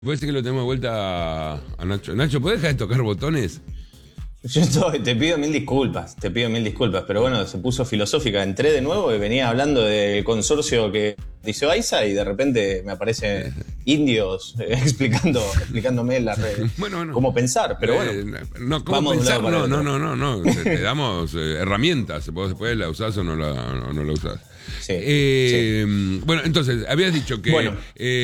Puede ser que lo tenemos de vuelta a Nacho. Nacho, ¿podés dejar de tocar botones? Te pido mil disculpas, pero bueno, se puso filosófica. Entré de nuevo y venía hablando del consorcio que hizo AISA y de repente me aparecen indios explicándome en las redes cómo pensar, pero bueno. No, ¿cómo pensar? No. Te damos herramientas. Después la usás o no la usás. Sí. Bueno, entonces, habías dicho que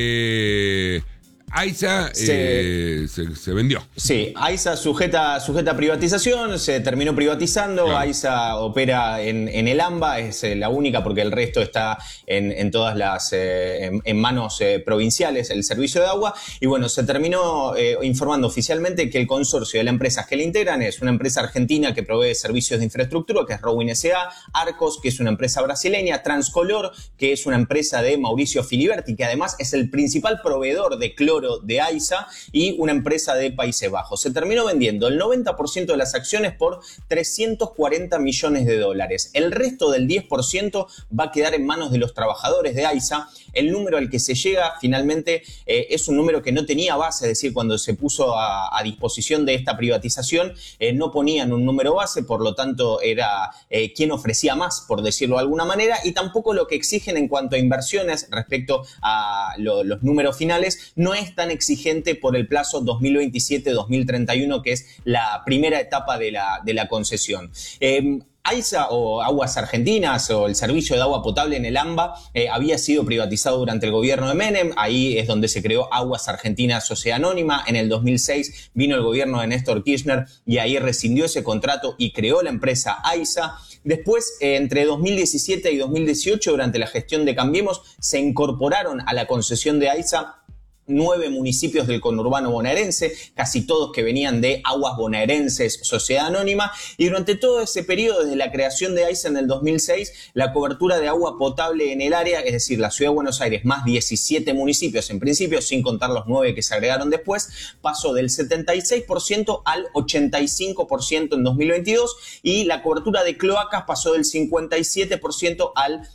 AISA se vendió. Sí, AISA sujeta a privatización, se terminó privatizando. Claro. AISA opera en el AMBA, es la única porque el resto está en todas las en manos provinciales, el servicio de agua. Y bueno, se terminó informando oficialmente que el consorcio de las empresas que le integran es una empresa argentina que provee servicios de infraestructura, que es Rowin S.A., Arcos, que es una empresa brasileña, Transcolor, que es una empresa de Mauricio Filiberti, que además es el principal proveedor de cloro de AISA, y una empresa de Países Bajos. Se terminó vendiendo el 90% de las acciones por $340 millones. El resto del 10% va a quedar en manos de los trabajadores de AISA. El número al que se llega finalmente es un número que no tenía base, es decir, cuando se puso a disposición de esta privatización no ponían un número base, por lo tanto era quien ofrecía más, por decirlo de alguna manera, y tampoco lo que exigen en cuanto a inversiones respecto a los números finales no es tan exigente por el plazo 2027-2031, que es la primera etapa de la concesión. AISA o Aguas Argentinas o el servicio de agua potable en el AMBA había sido privatizado durante el gobierno de Menem. Ahí es donde se creó Aguas Argentinas Sociedad Anónima. En el 2006 vino el gobierno de Néstor Kirchner y ahí rescindió ese contrato y creó la empresa AISA. Después, entre 2017 y 2018, durante la gestión de Cambiemos, se incorporaron a la concesión de AISA 9 municipios del conurbano bonaerense, casi todos que venían de Aguas Bonaerenses Sociedad Anónima, y durante todo ese periodo, desde la creación de AISA en el 2006, la cobertura de agua potable en el área, es decir, la Ciudad de Buenos Aires más 17 municipios en principio, sin contar los 9 que se agregaron después, pasó del 76% al 85% en 2022, y la cobertura de cloacas pasó del 57% al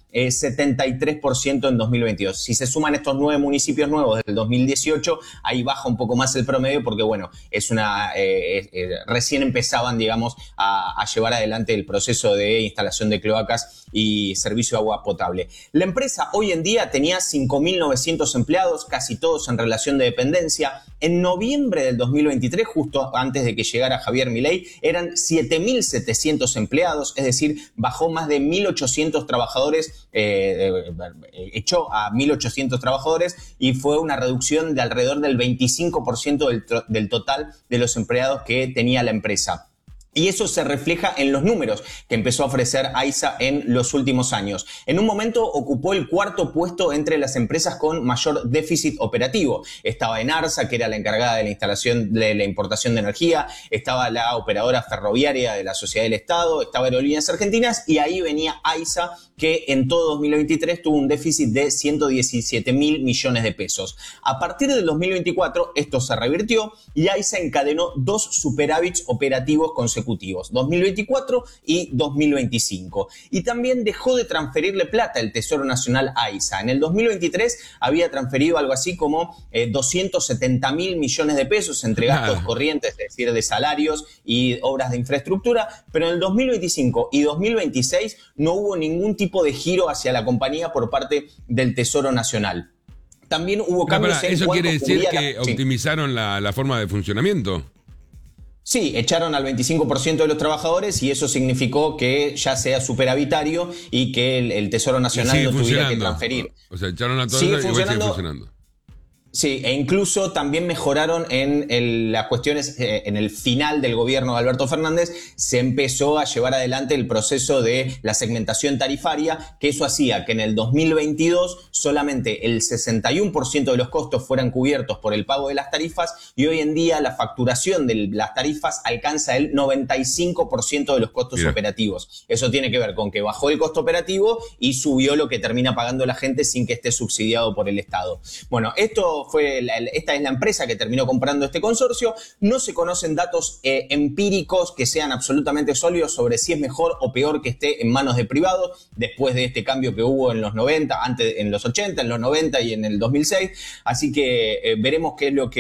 73% en 2022. Si se suman estos 9 municipios nuevos del 2018, ahí baja un poco más el promedio porque, bueno, recién empezaban, digamos, a llevar adelante el proceso de instalación de cloacas y servicio de agua potable. La empresa hoy en día tenía 5.900 empleados, casi todos en relación de dependencia. En noviembre del 2023, justo antes de que llegara Javier Milei, eran 7.700 empleados, es decir, bajó más de 1.800 trabajadores, echó a 1.800 trabajadores y fue una reducción de alrededor del 25% del total de los empleados que tenía la empresa. Y eso se refleja en los números que empezó a ofrecer AISA en los últimos años. En un momento ocupó el 4º puesto entre las empresas con mayor déficit operativo. Estaba Enarsa, que era la encargada de la instalación de la importación de energía, estaba la operadora ferroviaria de la Sociedad del Estado, estaba Aerolíneas Argentinas, y ahí venía AISA, que en todo 2023 tuvo un déficit de 117.000 millones de pesos. A partir del 2024 esto se revirtió y AISA encadenó 2 superávits operativos consecutivos, 2024 y 2025. Y también dejó de transferirle plata el Tesoro Nacional a AISA. En el 2023 había transferido algo así como 270.000 millones de pesos entre gastos corrientes, es decir, de salarios y obras de infraestructura, pero en el 2025 y 2026 no hubo ningún tipo de giro hacia la compañía por parte del Tesoro Nacional. También hubo cambios en ¿eso quiere decir que sí. optimizaron la forma de funcionamiento? Sí, echaron al 25% de los trabajadores y eso significó que ya sea superavitario y que el Tesoro Nacional no tuviera que transferir. O sea, echaron a todos sigue y sigue funcionando. funcionando. Sí, e incluso también mejoraron en las cuestiones, en el final del gobierno de Alberto Fernández, se empezó a llevar adelante el proceso de la segmentación tarifaria, que eso hacía que en el 2022 solamente el 61% de los costos fueran cubiertos por el pago de las tarifas, y hoy en día la facturación de las tarifas alcanza el 95% de los costos operativos. Eso tiene que ver con que bajó el costo operativo y subió lo que termina pagando la gente sin que esté subsidiado por el Estado. Bueno, esto esta es la empresa que terminó comprando este consorcio. No se conocen datos empíricos que sean absolutamente sólidos sobre si es mejor o peor que esté en manos de privados después de este cambio que hubo en los 90, antes en los 80, en los 90 y en el 2006. Así que veremos qué es lo que